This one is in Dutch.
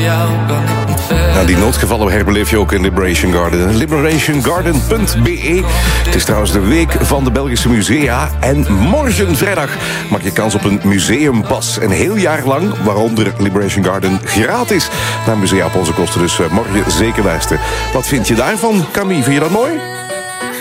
jou kan ik niet verder. Nou, die noodgevallen herbeleef je ook in Liberation Garden. Liberationgarden.be. Het is trouwens de week van de Belgische musea. En morgen vrijdag maak je kans op een museumpas. Een heel jaar lang, waaronder Liberation Garden, gratis naar musea op onze kosten. Dus morgen zeker luisteren. Wat vind je daarvan, Camille? Vind je dat mooi?